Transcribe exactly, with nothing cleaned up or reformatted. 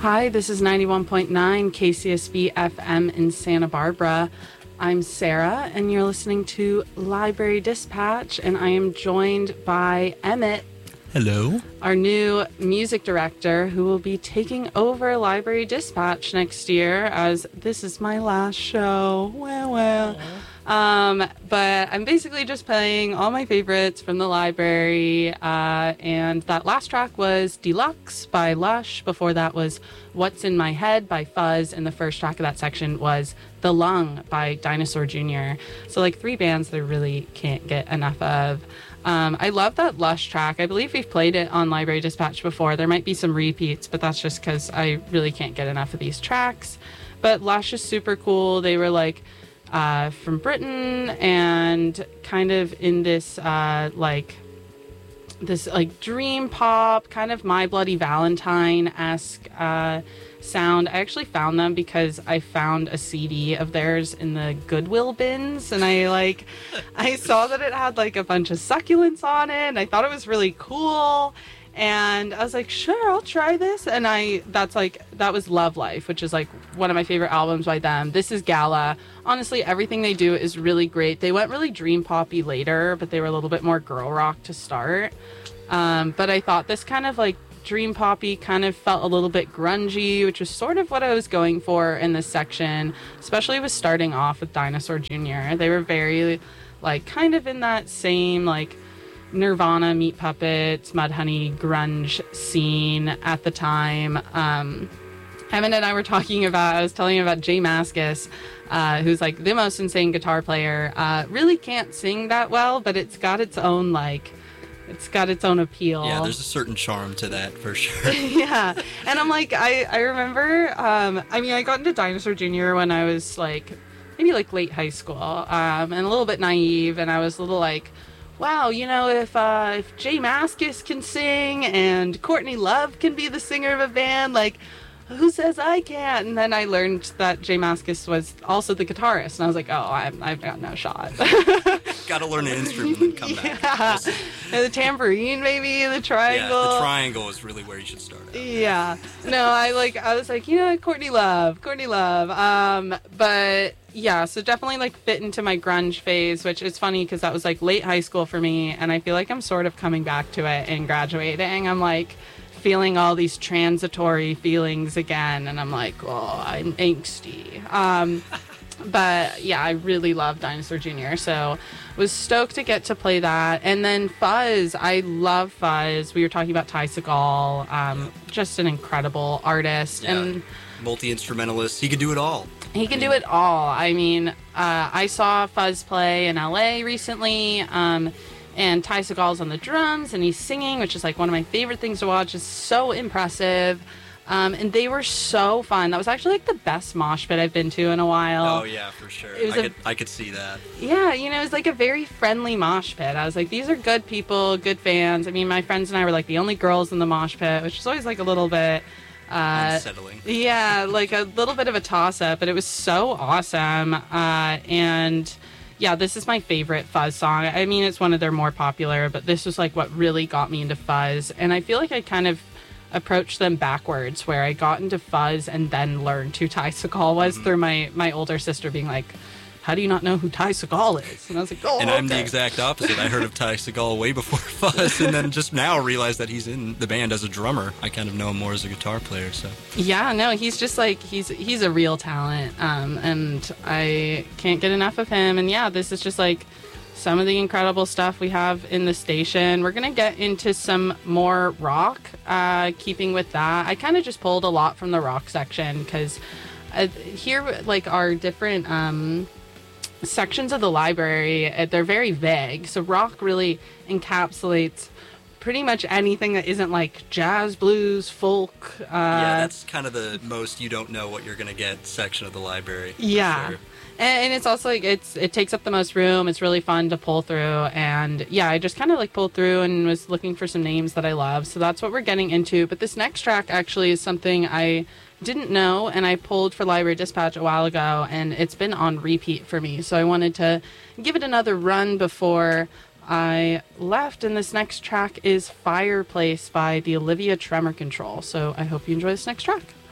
Hi, this is ninety-one point nine K C S B F M in Santa Barbara. I'm Sarah, and you're listening to Library Dispatch, and I am joined by Emmett. Hello. Our new music director, who will be taking over Library Dispatch next year, as this is my last show. Well, well. Um, but I'm basically just playing all my favorites from the library, uh, and that last track was Deluxe by Lush. Before that was What's in My Head by Fuzz, and the first track of that section was The Lung by Dinosaur Junior So, like, three bands that I really can't get enough of. Um, I love that Lush track. I believe we've played it on Library Dispatch before. There might be some repeats, but that's just because I really can't get enough of these tracks. But Lush is super cool. They were, like, Uh, from Britain, and kind of in this uh, like this like dream pop, kind of My Bloody Valentine-esque uh, sound. I actually found them because I found a C D of theirs in the Goodwill bins, and I like I saw that it had like a bunch of succulents on it, and I thought it was really cool. And I was like, sure, I'll try this. And I, that's like, that was Love Life, which is like one of my favorite albums by them. This is Gala. Honestly, everything they do is really great. They went really dream poppy later, but they were a little bit more girl rock to start. Um, but I thought this kind of like dream poppy kind of felt a little bit grungy, which was sort of what I was going for in this section, especially with starting off with Dinosaur Junior They were very like kind of in that same like Nirvana, Meat Puppets, Mudhoney grunge scene at the time. Um, Evan and I were talking about, I was telling him about Jay Mascis, uh, who's like the most insane guitar player. Uh, really can't sing that well, but it's got its own like, it's got its own appeal. Yeah, there's a certain charm to that for sure. Yeah, and I'm like, I, I remember, um, I mean, I got into Dinosaur Junior when I was like, maybe like late high school, um, and a little bit naive, and I was a little like, wow, you know, if uh, if Jay Mascis can sing and Courtney Love can be the singer of a band, like, who says I can't? And then I learned that Jay Mascis was also the guitarist, and I was like, oh, I've, I've got no shot. Got to learn an instrument and come yeah. back. And the tambourine, maybe, the triangle. Yeah, the triangle is really where you should start out. Yeah. No, I like, I was like, you know, Courtney Love, Courtney Love. Um, but yeah, so definitely like fit into my grunge phase, which is funny because that was like late high school for me, and I feel like I'm sort of coming back to it and graduating. I'm like feeling all these transitory feelings again, and I'm like, oh, I'm angsty. Um, but yeah, I really love Dinosaur Junior, so was stoked to get to play that. And then Fuzz, I love Fuzz. We were talking about Ty Segall, um, yeah. Just an incredible artist. Yeah. And multi-instrumentalist. He can do it all. He can do it all. I mean, uh, I saw Fuzz play in L A recently, um, and Ty Segall's on the drums, and he's singing, which is like one of my favorite things to watch. It's so impressive. Um, and they were so fun. That was actually like the best mosh pit I've been to in a while. Oh yeah, for sure. It was I a, could I could see that. Yeah, you know, it was like a very friendly mosh pit. I was like, these are good people, good fans. I mean, my friends and I were like the only girls in the mosh pit, which is always like a little bit uh, unsettling. Yeah, like a little bit of a toss up, but it was so awesome. Uh, and yeah, this is my favorite Fuzz song. I mean, it's one of their more popular, but this was like what really got me into Fuzz. And I feel like I kind of approached them backwards, where I got into Fuzz and then learned who Ty Segall was mm-hmm. through my, my older sister being like, how do you not know who Ty Segall is? And I was like, oh, And okay. I'm the exact opposite. I heard of Ty Segall way before Fuzz, and then just now realized that he's in the band as a drummer. I kind of know him more as a guitar player, so. Yeah, no, he's just like, he's he's a real talent, um, and I can't get enough of him. And yeah, this is just like some of the incredible stuff we have in the station. We're going to get into some more rock, uh, keeping with that. I kind of just pulled a lot from the rock section because uh, here, like, our different um, sections of the library, uh, they're very vague. So rock really encapsulates pretty much anything that isn't like jazz, blues, folk. Uh, yeah, that's kind of the most you don't know what you're going to get section of the library. Yeah. Sure. And it's also like it's it takes up the most room. It's really fun to pull through, and yeah, I just kind of like pulled through and was looking for some names that I love. So that's what we're getting into. But this next track actually is something I didn't know, and I pulled for Library Dispatch a while ago, and it's been on repeat for me. So I wanted to give it another run before I left. And this next track is Fireplace by the Olivia Tremor Control. So I hope you enjoy this next track.